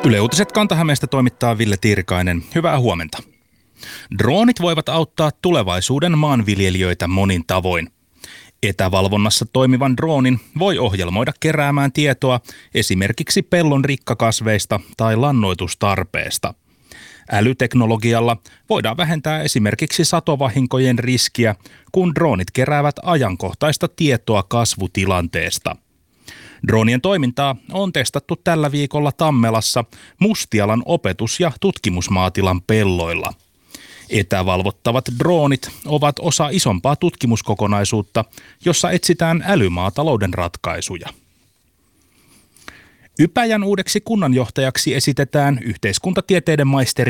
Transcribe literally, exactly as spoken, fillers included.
Yle Uutiset Kanta-Hämeestä toimittaa Ville Tiirikainen. Hyvää huomenta. Droonit voivat auttaa tulevaisuuden maanviljelijöitä monin tavoin. Etävalvonnassa toimivan droonin voi ohjelmoida keräämään tietoa esimerkiksi pellon rikkakasveista tai lannoitustarpeesta. Älyteknologialla voidaan vähentää esimerkiksi satovahinkojen riskiä, kun droonit keräävät ajankohtaista tietoa kasvutilanteesta. Droonien toimintaa on testattu tällä viikolla Tammelassa Mustialan opetus- ja tutkimusmaatilan pelloilla. Etävalvottavat droonit ovat osa isompaa tutkimuskokonaisuutta, jossa etsitään älymaatalouden ratkaisuja. Ypäjän uudeksi kunnanjohtajaksi esitetään yhteiskuntatieteiden maisteri